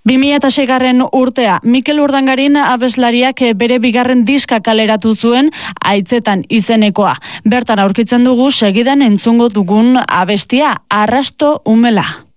2006 urtea, Mikel Urdangarin abeslariak bere bigarren diska kaleratu zuen Aitzetan izenekoa. Bertan aurkitzen dugu segidan entzungo dugun abestia, Arrasto umela.